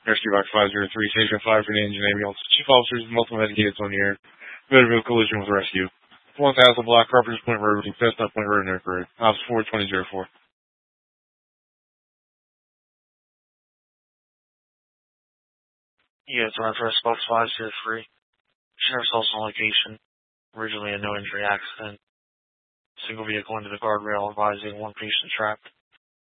Rescue Box 503, Station 5 for the engine ambulance. Chief officers, multiple medicated on the air. Motor collision with rescue. 1000 block, Carpenter's Point Road, Chestnut Point Road, Newark Road. Ops 42004. Yeah, it's around Rescue Box 503. Sheriff's also on location. Originally a no-injury accident. Single vehicle into the guardrail, advising one patient trapped.